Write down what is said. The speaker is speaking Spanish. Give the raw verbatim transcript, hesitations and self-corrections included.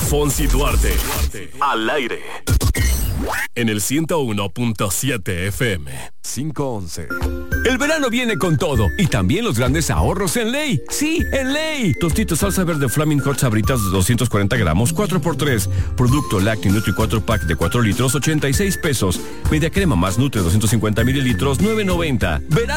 Fonsi Duarte. Al aire. En el ciento uno punto siete F M. cinco once. El verano viene con todo y también los grandes ahorros en Ley. Sí, en Ley. Tostitos salsa verde Flaming Hot Sabritas de doscientos cuarenta gramos, cuatro por tres. Producto Lacti Nutri cuatro pack de cuatro litros, ochenta y seis pesos. Media crema más Nutri doscientos cincuenta mililitros, nueve noventa. Verano